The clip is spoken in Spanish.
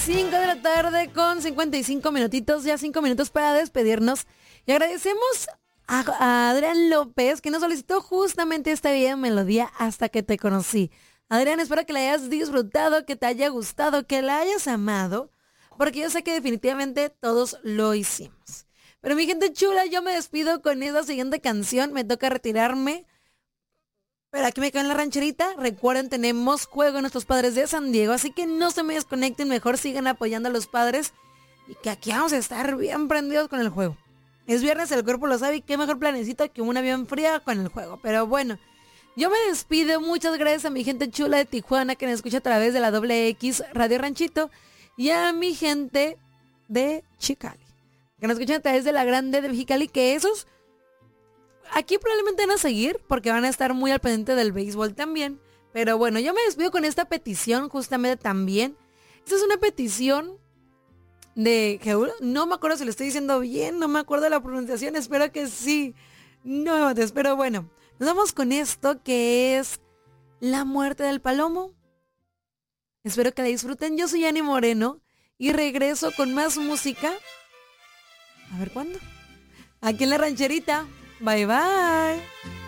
5 de la tarde con 55 minutitos, ya 5 minutos para despedirnos. Y agradecemos a Adrián López que nos solicitó justamente esta bella melodía Hasta que te conocí. Adrián, espero que la hayas disfrutado, que te haya gustado, que la hayas amado, porque yo sé que definitivamente todos lo hicimos. Pero mi gente chula, yo me despido con esa siguiente canción, me toca retirarme. Pero aquí me quedo en la rancherita. Recuerden, tenemos juego en nuestros padres de San Diego, así que no se me desconecten, mejor sigan apoyando a los padres y que aquí vamos a estar bien prendidos con el juego. Es viernes, el cuerpo lo sabe y qué mejor planecito que un avión frío con el juego. Pero bueno, yo me despido. Muchas gracias a mi gente chula de Tijuana que me escucha a través de la X Radio Ranchito y a mi gente de Chicali que nos escuchan a través de la Grande de Mexicali, que esos aquí probablemente van a seguir porque van a estar muy al pendiente del béisbol también. Pero bueno, yo me despido con esta petición justamente también. Esta es una petición de que no me acuerdo si lo estoy diciendo bien, no me acuerdo de la pronunciación, espero que sí. No, pero bueno, nos vamos con esto que es La muerte del palomo. Espero que la disfruten. Yo soy Ani Moreno y regreso con más música. A ver cuándo. Aquí en la rancherita. Bye bye.